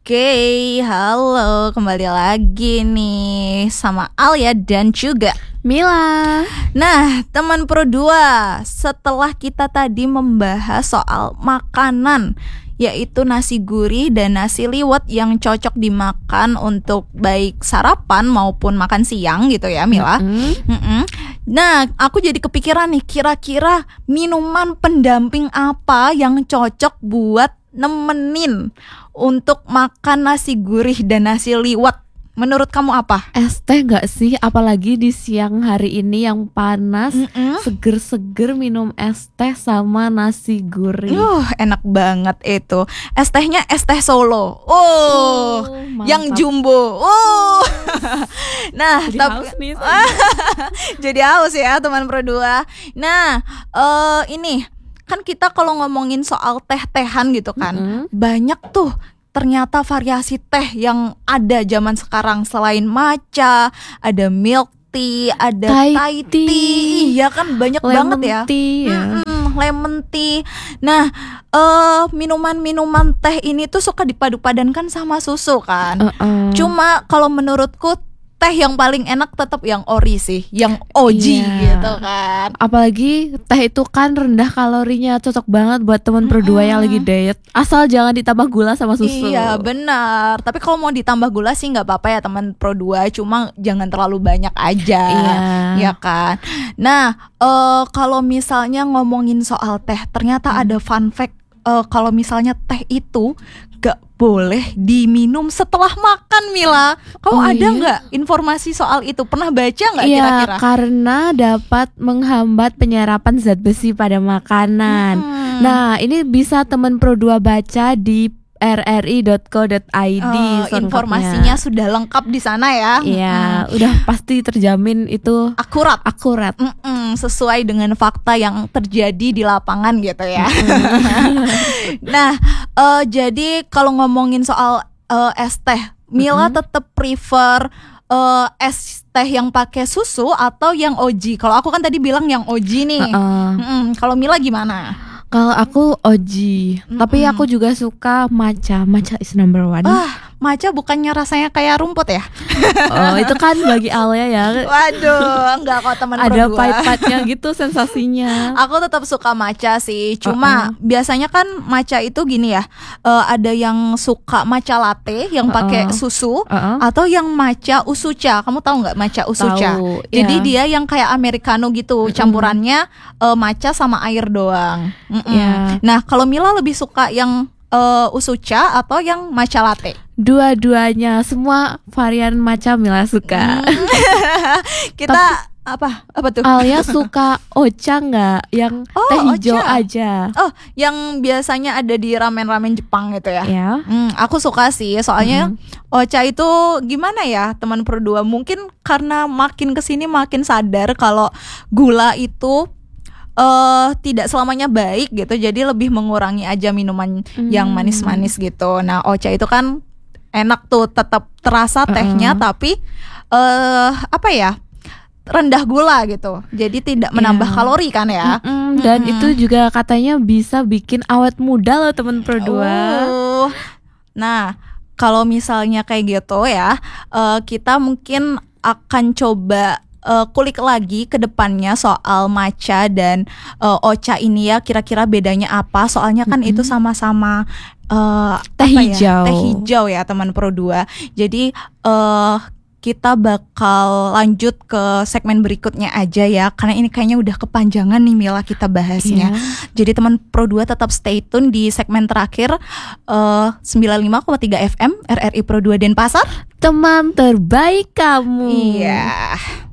Oke, halo, kembali lagi nih sama Alia dan juga Mila. Nah, teman Pro 2, setelah kita tadi membahas soal makanan, yaitu nasi gurih dan nasi liwet yang cocok dimakan untuk baik sarapan maupun makan siang gitu ya, Mila. Nah, aku jadi kepikiran nih, kira-kira minuman pendamping apa yang cocok buat nemenin untuk makan nasi gurih dan nasi liwet. Menurut kamu apa? Es teh gak sih? Apalagi di siang hari ini yang panas, seger-seger minum es teh sama nasi gurih. Enak banget itu. Es tehnya es teh Solo. Yang jumbo. Nah, jadi tapi haus nih. jadi haus ya teman Pro 2. Nah, ini kan kita kalau ngomongin soal teh-tehan gitu kan, banyak tuh ternyata variasi teh yang ada zaman sekarang. Selain matcha, ada milk tea, ada Thai tea. Iya kan, banyak lemon banget ya. Tea, lemon tea. Nah, minuman-minuman teh ini tuh suka dipadu-padankan sama susu kan. Cuma kalau menurutku teh yang paling enak tetap yang ori sih, yang OG gitu kan. Apalagi teh itu kan rendah kalorinya, cocok banget buat teman Pro 2 yang lagi diet. Asal jangan ditambah gula sama susu. Iya benar. Tapi kalau mau ditambah gula sih nggak apa-apa ya teman Pro 2, cuma jangan terlalu banyak aja. Ya kan. Nah, kalau misalnya ngomongin soal teh, ternyata ada fun fact. Kalau misalnya teh itu gak boleh diminum setelah makan, Mila. Kamu ada nggak informasi soal itu? Pernah baca nggak kira-kira? Karena dapat menghambat penyerapan zat besi pada makanan. Nah, ini bisa teman Pro 2 baca di rri.co.id. Informasinya sudah lengkap di sana ya. Iya, udah pasti terjamin itu akurat. Sesuai dengan fakta yang terjadi di lapangan gitu ya. Nah, jadi kalau ngomongin soal es teh, Mila tetap prefer es teh yang pakai susu atau yang OG? Kalau aku kan tadi bilang yang OG nih. Kalau Mila gimana? Kalau aku OG, tapi aku juga suka matcha. Matcha is number one. Matcha bukannya rasanya kayak rumput ya? Itu kan bagi Alia ya. Waduh, enggak kok teman Pro 2. Ada pahit-pahitnya gitu sensasinya. Aku tetap suka matcha sih. Cuma biasanya kan matcha itu gini ya, ada yang suka matcha latte yang pakai susu, atau yang matcha usucha. Kamu tahu nggak matcha usucha? Tahu, jadi dia yang kayak americano gitu, campurannya matcha sama air doang. Nah, kalau Mila lebih suka yang usucha atau yang matcha latte? Dua-duanya, semua varian matcha Mila suka. Kita apa tuh? Alia suka ocha nggak? Yang teh hijau aja. Yang biasanya ada di ramen-ramen Jepang gitu ya? Aku suka sih, soalnya ocha itu gimana ya teman Pro 2? Mungkin karena makin kesini makin sadar kalau gula itu tidak selamanya baik gitu, jadi lebih mengurangi aja minuman yang manis-manis gitu. Nah, ocha itu kan enak tuh, tetap terasa tehnya tapi rendah gula gitu, jadi tidak menambah kalori kan ya. Dan itu juga katanya bisa bikin awet muda loh teman Pro 2. Nah, kalau misalnya kayak gitu ya, kita mungkin akan coba kulik lagi ke depannya soal matcha dan ocha ini ya, kira-kira bedanya apa. Soalnya kan itu sama-sama teh hijau ya teman Pro 2. Jadi kita bakal lanjut ke segmen berikutnya aja ya, karena ini kayaknya udah kepanjangan nih Mila kita bahasnya. Jadi teman Pro 2 tetap stay tune di segmen terakhir 95,3 FM RRI Pro 2 Denpasar, teman terbaik kamu. Iya.